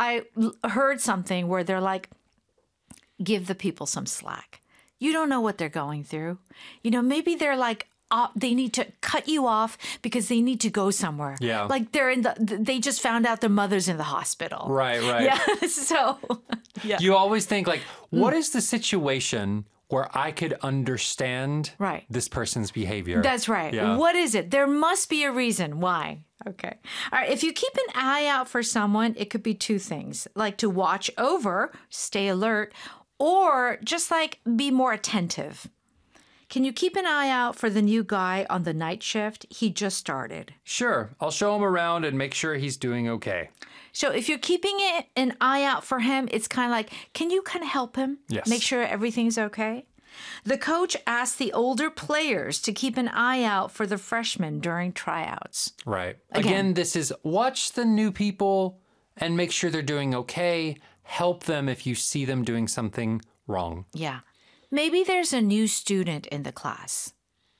heard something where they're like, give the people some slack. You don't know what they're going through. You know, maybe they're like, they need to cut you off because they need to go somewhere. Yeah. Like they just found out their mother's in the hospital. Right. Yeah. So, yeah. You always think like, what is the situation where I could understand this person's behavior? That's right. Yeah. What is it? There must be a reason why. Okay. All right. If you keep an eye out for someone, it could be two things, like to watch over, stay alert, or just like be more attentive. Can you keep an eye out for the new guy on the night shift? He just started. Sure. I'll show him around and make sure he's doing okay. So if you're keeping an eye out for him, it's kind of like, can you kind of help him? Yes. Make sure everything's okay? The coach asked the older players to keep an eye out for the freshmen during tryouts. Right. Again, this is watch the new people and make sure they're doing okay. Help them if you see them doing something wrong. Yeah. Maybe there's a new student in the class.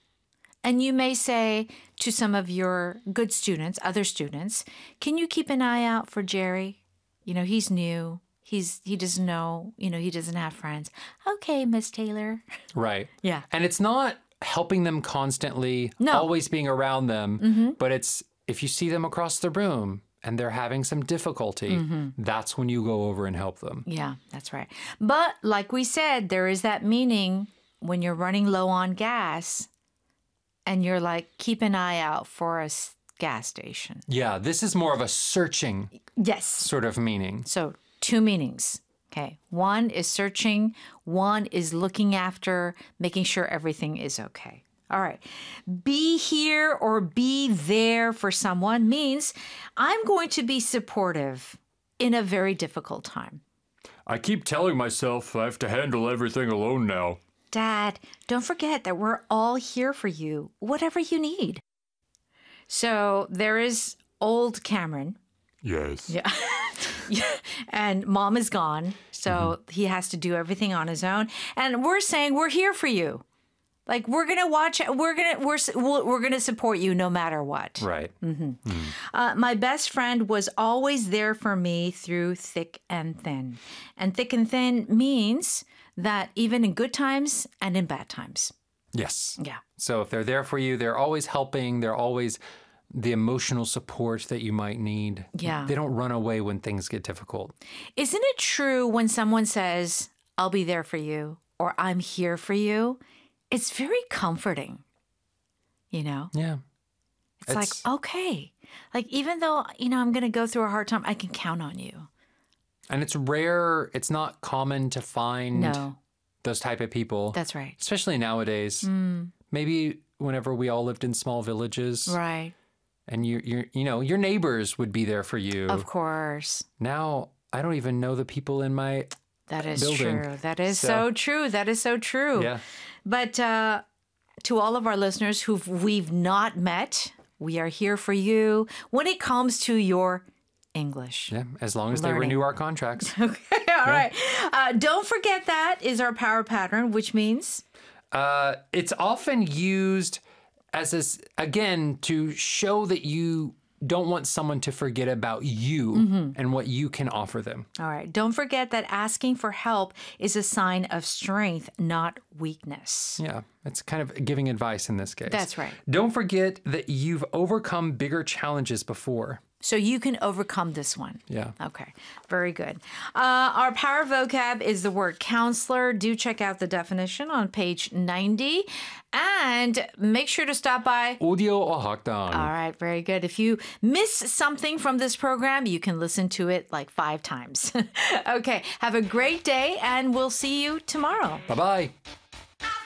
And you may say to some of your good students, other students, can you keep an eye out for Jerry? You know, he's new. He doesn't know, you know, he doesn't have friends. Okay, Miss Taylor. Right. Yeah. And it's not helping them constantly, No. always being around them, Mm-hmm. but it's if you see them across the room and they're having some difficulty, Mm-hmm. that's when you go over and help them. Yeah, that's right. But like we said, there is that meaning when you're running low on gas and you're like, keep an eye out for a gas station. Yeah, this is more of a searching Yes. sort of meaning. So 2 meanings. Okay. One is searching. One is looking after, making sure everything is okay. All right. Be here or be there for someone means I'm going to be supportive in a very difficult time. I keep telling myself I have to handle everything alone now. Dad, don't forget that we're all here for you, whatever you need. So there is old Cameron. Yes. Yeah. And mom is gone. So he has to do everything on his own. And we're saying we're here for you. Like we're going to watch, we're going to support you no matter what. Right. My best friend was always there for me through thick and thin. And thick and thin means that even in good times and in bad times. Yes. Yeah. So if they're there for you, they're always helping. They're always the emotional support that you might need. Yeah. They don't run away when things get difficult. Isn't it true when someone says, I'll be there for you or I'm here for you? It's very comforting, you know? Yeah. It's like, okay. Like, even though, you know, I'm going to go through a hard time, I can count on you. And it's rare. It's not common to find No, those type of people. that's right. Especially nowadays. Maybe whenever we all lived in small villages. Right. And you know, your neighbors would be there for you. Of course. Now, I don't even know the people in my That is building. true. That is So- so true. That is so true. Yeah. But to all of our listeners who we've not met, we are here for you when it comes to your English. Yeah, as long as they Learning. renew our contracts. Okay, all right. Don't forget that is our power pattern, which means It's often used as again, to show that you don't want someone to forget about you and what you can offer them. all right. Don't forget that asking for help is a sign of strength, not weakness. Yeah, it's kind of giving advice in this case. That's right. Don't forget that you've overcome bigger challenges before. So you can overcome this one. Yeah. Okay, very good. Our power vocab is the word counselor. Do check out the definition on page 90. And make sure to stop by. Audio or hakdan. All right, very good. If you miss something from this program, you can listen to it like 5 times. Okay, have a great day, and we'll see you tomorrow. Bye-bye.